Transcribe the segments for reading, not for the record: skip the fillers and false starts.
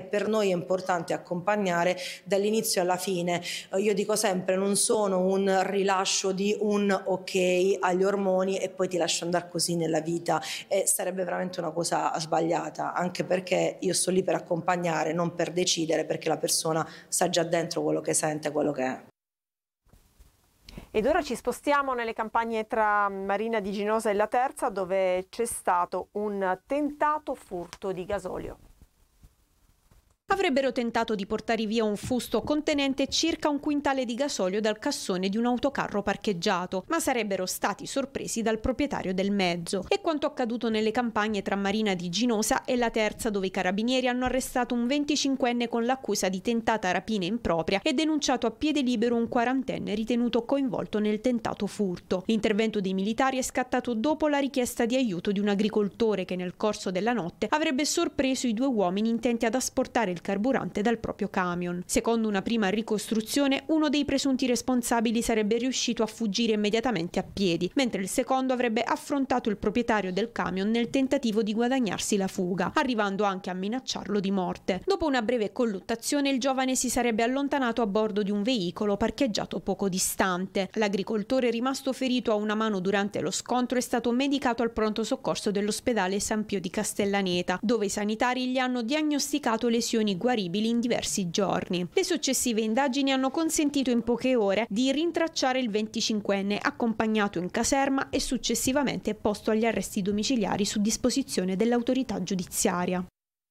per noi è importante accompagnare dall'inizio alla fine. Io dico sempre, non sono un rilascio di un ok agli ormoni e poi ti lascio andare così nella vita, e sarebbe veramente una cosa sbagliata, anche perché io sto lì per accompagnare, non per decidere, perché la persona sa già dentro quello che sente, quello che è. Ed ora ci spostiamo nelle campagne tra Marina di Ginosa e La Terza, dove c'è stato un tentato furto di gasolio. Avrebbero tentato di portare via un fusto contenente circa 1 quintale di gasolio dal cassone di un autocarro parcheggiato, ma sarebbero stati sorpresi dal proprietario del mezzo. È quanto accaduto nelle campagne tra Marina di Ginosa e La Terza, dove i carabinieri hanno arrestato un 25enne con l'accusa di tentata rapina impropria e denunciato a piede libero un 40enne ritenuto coinvolto nel tentato furto. L'intervento dei militari è scattato dopo la richiesta di aiuto di un agricoltore che nel corso della notte avrebbe sorpreso i 2 uomini intenti ad asportare il carburante dal proprio camion. Secondo una prima ricostruzione, uno dei presunti responsabili sarebbe riuscito a fuggire immediatamente a piedi, mentre il secondo avrebbe affrontato il proprietario del camion nel tentativo di guadagnarsi la fuga, arrivando anche a minacciarlo di morte. Dopo una breve colluttazione, il giovane si sarebbe allontanato a bordo di un veicolo parcheggiato poco distante. L'agricoltore, rimasto ferito a una mano durante lo scontro, è stato medicato al pronto soccorso dell'ospedale San Pio di Castellaneta, dove i sanitari gli hanno diagnosticato lesioni guaribili in diversi giorni. Le successive indagini hanno consentito in poche ore di rintracciare il 25enne, accompagnato in caserma e successivamente posto agli arresti domiciliari su disposizione dell'autorità giudiziaria.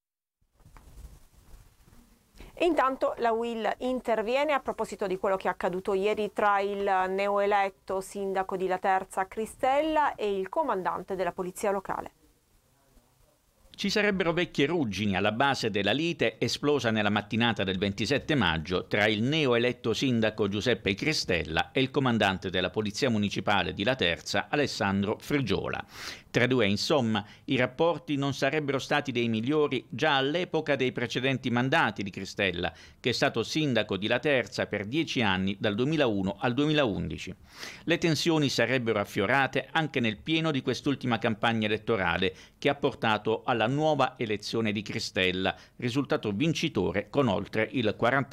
E intanto la UIL interviene a proposito di quello che è accaduto ieri tra il neoeletto sindaco di La Terza Cristella e il comandante della polizia locale. Ci sarebbero vecchie ruggini alla base della lite esplosa nella mattinata del 27 maggio tra il neoeletto sindaco Giuseppe Cristella e il comandante della Polizia Municipale di La Terza, Alessandro Frigiola. Tra due, insomma, i rapporti non sarebbero stati dei migliori già all'epoca dei precedenti mandati di Cristella, che è stato sindaco di La Terza per 10 anni, dal 2001 al 2011. Le tensioni sarebbero affiorate anche nel pieno di quest'ultima campagna elettorale, che ha portato alla nuova elezione di Cristella, risultato vincitore con oltre il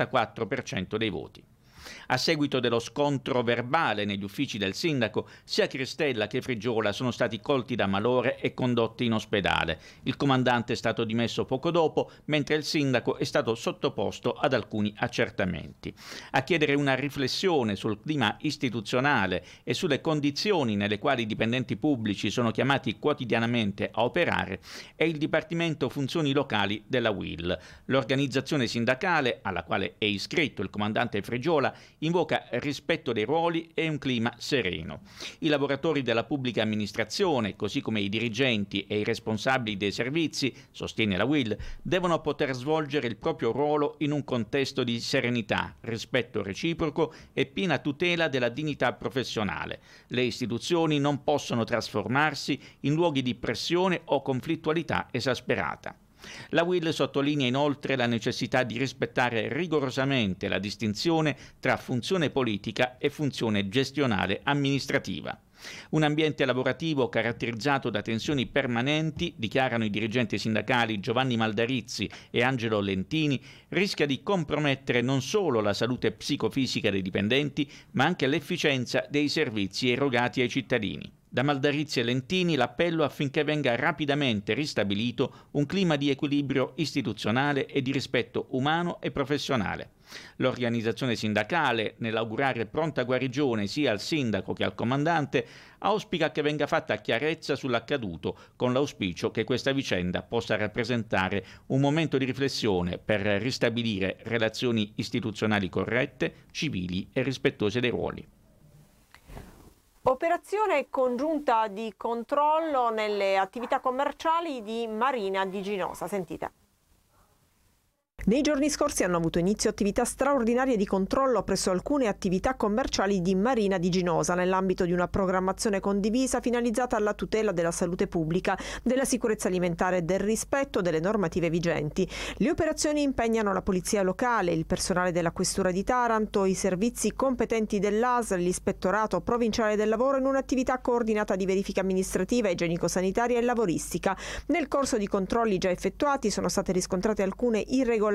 44% dei voti. A seguito dello scontro verbale negli uffici del sindaco, sia Cristella che Frigiola sono stati colti da malore e condotti in ospedale. Il comandante è stato dimesso poco dopo, mentre il sindaco è stato sottoposto ad alcuni accertamenti. A chiedere una riflessione sul clima istituzionale e sulle condizioni nelle quali i dipendenti pubblici sono chiamati quotidianamente a operare è il Dipartimento Funzioni Locali della UIL. L'organizzazione sindacale, alla quale è iscritto il comandante Frigiola, invoca rispetto dei ruoli e un clima sereno. I lavoratori della pubblica amministrazione, così come i dirigenti e i responsabili dei servizi, sostiene la UIL, devono poter svolgere il proprio ruolo in un contesto di serenità, rispetto reciproco e piena tutela della dignità professionale. Le istituzioni non possono trasformarsi in luoghi di pressione o conflittualità esasperata. La UIL sottolinea inoltre la necessità di rispettare rigorosamente la distinzione tra funzione politica e funzione gestionale amministrativa. Un ambiente lavorativo caratterizzato da tensioni permanenti, dichiarano i dirigenti sindacali Giovanni Maldarizzi e Angelo Lentini, rischia di compromettere non solo la salute psicofisica dei dipendenti, ma anche l'efficienza dei servizi erogati ai cittadini. Da Maldarizzi e Lentini l'appello affinché venga rapidamente ristabilito un clima di equilibrio istituzionale e di rispetto umano e professionale. L'organizzazione sindacale, nell'augurare pronta guarigione sia al sindaco che al comandante, auspica che venga fatta chiarezza sull'accaduto, con l'auspicio che questa vicenda possa rappresentare un momento di riflessione per ristabilire relazioni istituzionali corrette, civili e rispettose dei ruoli. Operazione congiunta di controllo nelle attività commerciali di Marina di Ginosa. Sentite. Nei giorni scorsi hanno avuto inizio attività straordinarie di controllo presso alcune attività commerciali di Marina di Ginosa nell'ambito di una programmazione condivisa finalizzata alla tutela della salute pubblica, della sicurezza alimentare e del rispetto delle normative vigenti. Le operazioni impegnano la polizia locale, il personale della questura di Taranto, i servizi competenti dell'ASL, l'ispettorato provinciale del lavoro in un'attività coordinata di verifica amministrativa, igienico-sanitaria e lavoristica. Nel corso di controlli già effettuati sono state riscontrate alcune irregolarità